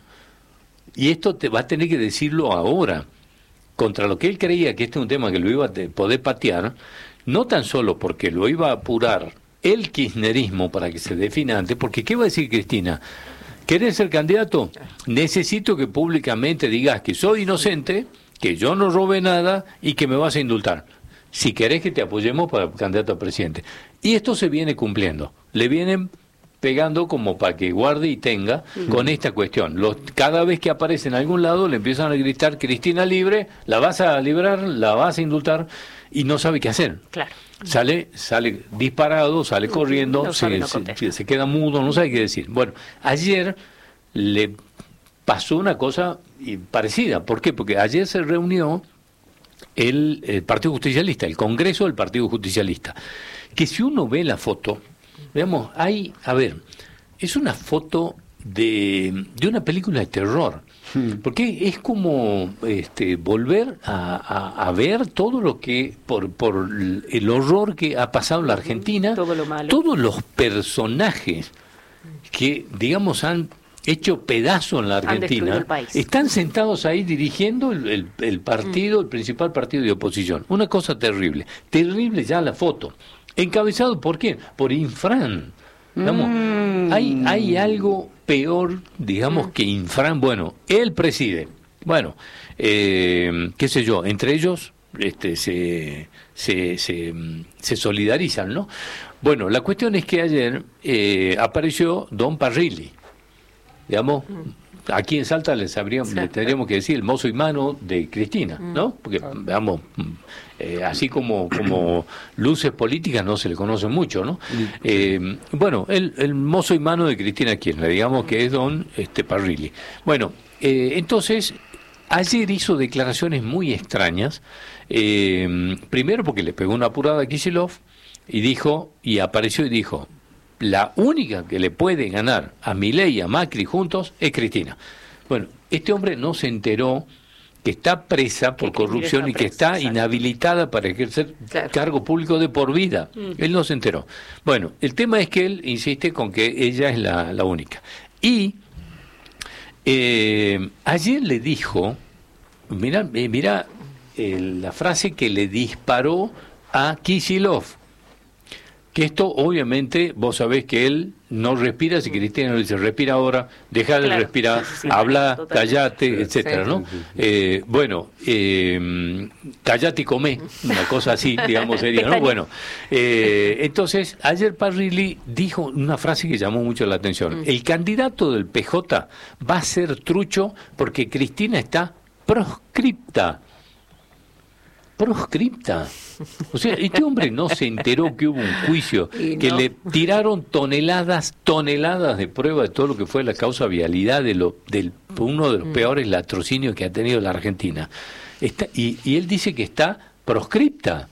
Y esto te va a tener que decirlo ahora. Contra lo que él creía que este es un tema que lo iba a poder patear, no tan solo porque lo iba a apurar el kirchnerismo para que se defina antes, porque ¿qué va a decir Cristina? ¿Querés ser candidato? Necesito que públicamente digas que soy inocente, que yo no robé nada y que me vas a indultar. Si querés que te apoyemos para candidato a presidente. Y esto se viene cumpliendo. Le vienen pegando como para que guarde y tenga uh-huh. con esta cuestión. Los, cada vez que aparece en algún lado le empiezan a gritar, Cristina libre, la vas a liberar, la vas a indultar, y no sabe qué hacer. Claro. Sale, sale disparado, sale corriendo, no se, no se, se queda mudo, no sabe qué decir. Bueno, ayer le pasó una cosa parecida. ¿Por qué? Porque ayer se reunió el, el Partido Justicialista, el Congreso del Partido Justicialista, que si uno ve la foto, veamos, hay, a ver, es una foto de, de una película de terror, hmm. porque es como este, volver a, a, a ver todo lo que, por, por el horror que ha pasado en la Argentina, todo lo malo. Todos los personajes que, digamos, han hecho pedazo en la Argentina, están sentados ahí dirigiendo el, el, el partido, mm. el principal partido de oposición. Una cosa terrible, terrible ya la foto. Encabezado, ¿por quién? Por Infran. Digamos, mm. hay, hay algo peor, digamos, mm. que Infran. Bueno, él preside. Bueno, eh, qué sé yo, entre ellos este, se, se, se, se solidarizan, ¿no? Bueno, la cuestión es que ayer eh, apareció Don Parrilli. Digamos, aquí en Salta les habríamos, le tendríamos que decir el mozo y mano de Cristina, ¿no? Porque, digamos, eh, así como, como luces políticas no se le conocen mucho, ¿no? Eh, bueno, el, el mozo y mano de Cristina Kirchner, digamos que es don este, Parrilli. Bueno, eh, entonces, ayer hizo declaraciones muy extrañas, eh, primero porque le pegó una apurada a Kicillof y dijo, y apareció y dijo, la única que le puede ganar a Milei y a Macri juntos es Cristina. Bueno, este hombre no se enteró que está presa por corrupción y que está inhabilitada para ejercer claro. cargo público de por vida. Mm. Él no se enteró. Bueno, el tema es que él insiste con que ella es la, la única. Y eh, ayer le dijo, mira, eh, mira eh, la frase que le disparó a Kicillof. que esto obviamente vos sabés que él no respira, si Cristina le dice respira ahora, deja de Claro, respirar, sí, sí, sí, habla, totalmente. callate, etcétera, Sí. ¿no? Eh, bueno, eh, callate y comé, una cosa así, digamos, sería, ¿no? Pestaña. Bueno, eh, entonces, ayer Parrilli dijo una frase que llamó mucho la atención. El candidato del P J va a ser trucho porque Cristina está proscripta. Proscripta. O sea, este hombre no se enteró que hubo un juicio, Y que no. le tiraron toneladas, toneladas de prueba de todo lo que fue la causa vialidad de lo, del uno de los peores latrocinios que ha tenido la Argentina. Está, y, y él dice que está proscripta.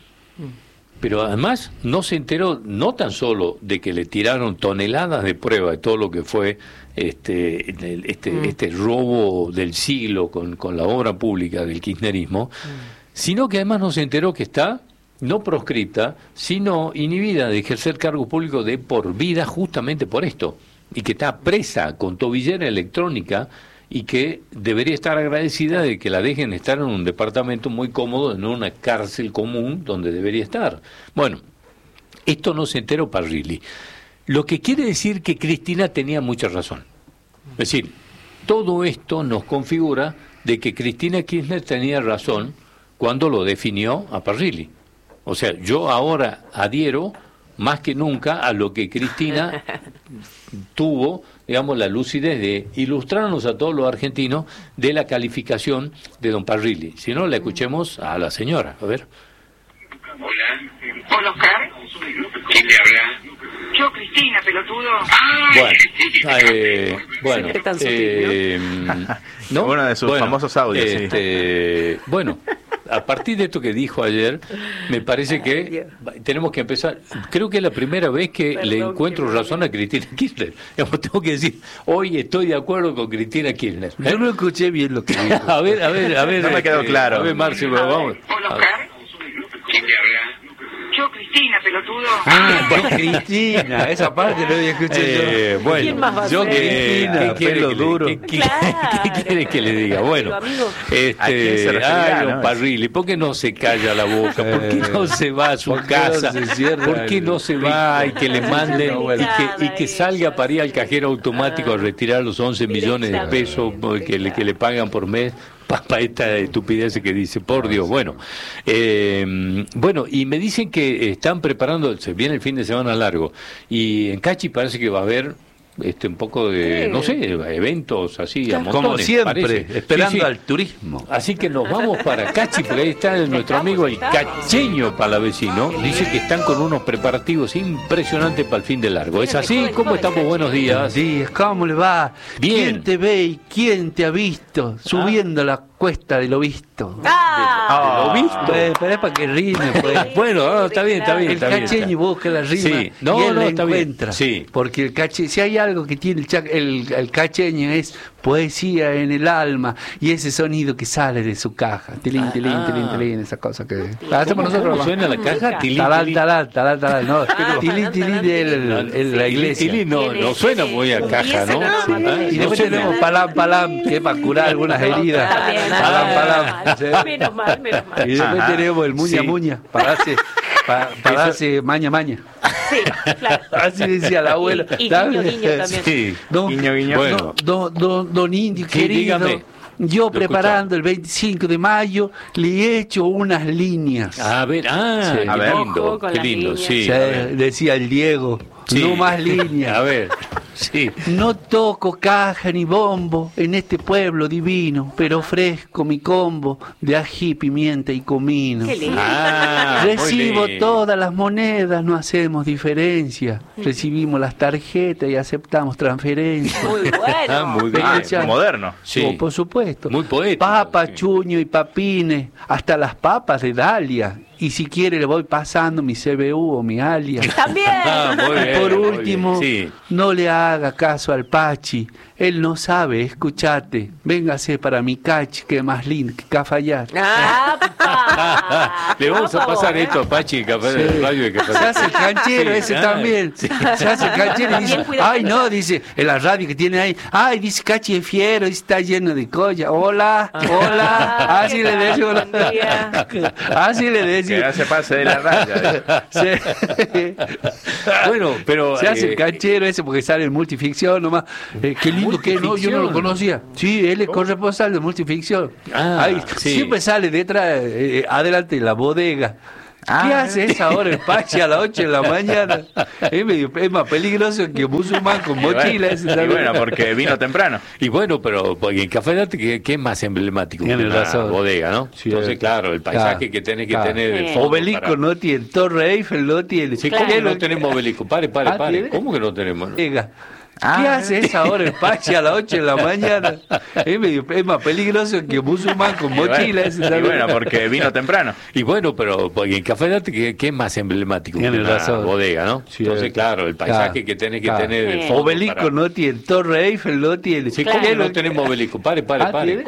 Pero además no se enteró no tan solo de que le tiraron toneladas de prueba de todo lo que fue este el- este, Mm. este robo del siglo con, con la obra pública del kirchnerismo, sino que además no se enteró que está no proscripta, sino inhibida de ejercer cargo público de por vida justamente por esto, y que está presa con tobillera electrónica y que debería estar agradecida de que la dejen estar en un departamento muy cómodo, en una cárcel común donde debería estar. Bueno, esto no se enteró Parrilli. Lo que quiere decir que Cristina tenía mucha razón. Es decir, todo esto nos configura de que Cristina Kirchner tenía razón cuando lo definió a Parrilli. O sea, yo ahora adhiero más que nunca a lo que Cristina tuvo, digamos, la lucidez de ilustrarnos a todos los argentinos de la calificación de don Parrilli. Si no, la escuchemos a la señora. A ver. Hola. Hola, Oscar. ¿Quién le habla? Yo, Cristina, pelotudo. ¡Ay! Bueno, eh, bueno, Siempre tan sutil, eh, ¿no? Uno de sus famosos audios, sí. este, bueno, a partir de esto que dijo ayer, me parece que Dios. tenemos que empezar. Creo que es la primera vez que Perdón, le encuentro que- razón a Cristina Kirchner. Digamos, tengo que decir, hoy estoy de acuerdo con Cristina Kirchner. ¿eh? Yo no escuché bien lo que dijo. A ver, a ver, a ver. No me quedó este, claro. A ver, Marcio, vamos. Hola, Oscar. ¿Quién le habla? Yo, Cristina, pelotudo. Ah, bueno, Cristina, esa parte no había escuchado Eh, yo. bueno, ¿Quién más va a yo ser? que, Cristina, ¿qué quiere pelo que le- duro. qué- qué- Claro. ¿qué quiere que le diga? Bueno, Pero, amigo, este, ¿a quién se referirá, ay, don no? Parrilli, ¿por qué no se calla la boca? ¿Por qué no se va a su ¿Por qué no casa? se cierra ¿Por qué el no se va y que le manden No, y que, y que ella. salga para ir al cajero automático a retirar los once millones de pesos que le, que le pagan por mes? Para esta estupidez que dice, por Dios. Bueno, eh, bueno, y me dicen que están preparando, se viene el fin de semana largo, y en Cachi parece que va a haber este un poco de, Sí. no sé, eventos así a montones. Como siempre, parece. esperando Sí, sí. al turismo. Así que nos vamos para Cachi, porque ahí está nuestro amigo el cacheño palavecino. Dice que están con unos preparativos impresionantes para el fin de largo. ¿Es así? ¿Cómo estamos? Buenos días. Días, ¿cómo le va? Bien. ¿Quién te ve y quién te ha visto subiendo la cuesta de lo visto? Ah, ¿Lo visto? Pues, pero es para que rime, pues. Bueno, no, está bien, está bien. El está bien, está cacheño bien. busca la rima Sí. No, y él no, la está bien. encuentra. Sí. Porque el cache, si hay algo que tiene el, cha- el, el cacheño es poesía en el alma y ese sonido que sale de su caja. Tilín, tilín, Ah. tilín, tilín, esa cosa que la hacemos ¿Cómo, nosotros. cómo suena la caja? Tilín, Talán, tilín. talán, talán, talán, no. Tilín, tilín de el- el- la Tilín, iglesia. tilín, no, no suena muy a caja, ¿no? Sí. Ah, Y no después suena. tenemos palam, palam, que es para curar algunas heridas. Está bien. Palam, palam. ¿sí? Menos mal, menos mal. Y después Ajá. tenemos el muña, Sí. muña, para darse, para, para Eso- darse maña, maña. Sí, claro. Así decía la abuela. Y- y ¿sabes? guiño, guiño también. Sí. Don, Guiño, guiño. Bueno. don, don, don Indio, Sí, querido, dígame. yo Lo preparando el veinticinco de mayo le he hecho unas líneas. A ver, ah, Sí. qué A ver. lindo, Ojo con qué las lindo, líneas. sí. O sea, a ver. decía el Diego, Sí. no más líneas. A ver, sí. No toco caja ni bombo en este pueblo divino, pero ofrezco mi combo de ají, pimienta y comino. Qué lindo. Ah, muy Recibo lindo. todas las monedas, no hacemos diferencia. Recibimos las tarjetas y aceptamos transferencias. Muy bueno. Ah, muy bien. Ah, Escucha. moderno. Sí. Oh, por supuesto. Muy poético, Papa, sí. chuño y papines, hasta las papas de Dalia. Y si quiere le voy pasando mi C B U o mi alias. También. Ah, muy Y bien, por muy último, bien. Sí. no le haga caso al Pachi. Él no sabe, escuchate. Véngase para mi cach, que es más lindo que Cafayar. ¡Apa! Le vamos a pasar esto a Pachi, Café de Sí. Radio de Café. Se hace canchero Sí, ese ay, también. sí. Se hace canchero y dice, Bien cuidado. ay no, dice, en la radio que tiene ahí, ay, dice Cachi es fiero, y está lleno de colla. Hola, hola. Así ¿qué le tal? decimos. Buen día. Así le Que decimos. no se pase de la raya. Se, Bueno, pero... se hace eh, canchero ese porque sale en multificción nomás. Eh, qué lindo que no, yo no lo conocía. Sí, él es corresponsal de multificción. Ah, Ahí, sí. Siempre sale detrás, eh, adelante de la bodega. ¿Qué Ah, hace esa hora el Pachi a las ocho de la mañana? Es, medio, es más peligroso que un musulmán con Y mochila. bueno, ese y también. bueno, porque vino temprano. Y bueno, pero porque en Café Date, ¿qué, qué es más emblemático? Tiene que una razón. bodega, ¿no? Sí, Entonces, eh, claro, el paisaje claro, que tenés que claro. tener... de Sí. fondo Obelisco para- no tiene, Torre Eiffel no tiene. Sí, Claro. ¿cómo que ¿Qué no lo- tenemos obelisco? Pare, pare, Ah, pare. ¿tiene? ¿Cómo que no tenemos? bodega? Ah, ¿Qué hace esa hora el Pachi a las ocho de la mañana? Es, medio, es más peligroso que un musulmán con Y mochila. ese bueno, y también. bueno, porque vino temprano. Y bueno, pero porque en Café Date, ¿qué, qué es más emblemático? Tiene que una razón. bodega, ¿no? Sí, Entonces, eh, claro, el paisaje claro, que tenés que claro. tener... de Sí. fondo Obelisco para- no tiene, Torre Eiffel no tiene. Sí, Claro. ¿cómo que no tenemos obelisco? Pare, pare, Ah, pare. ¿tiene?